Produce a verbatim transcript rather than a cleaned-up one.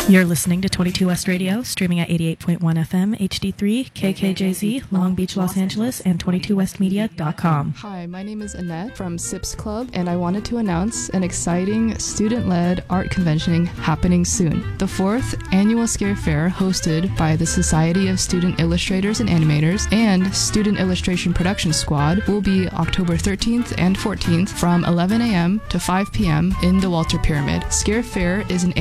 You're listening to twenty-two West Radio, streaming at eighty-eight point one F M, H D three, K K J Z, Long Beach, Los Angeles, and twenty-two west media dot com. Hi, my name is Annette from SIPS Club, and I wanted to announce an exciting student-led art convention happening soon. The fourth annual Scare Fair, hosted by the Society of Student Illustrators and Animators and Student Illustration Production Squad, will be October thirteenth and fourteenth from eleven a.m. to five p.m. in the Walter Pyramid. Scare Fair is an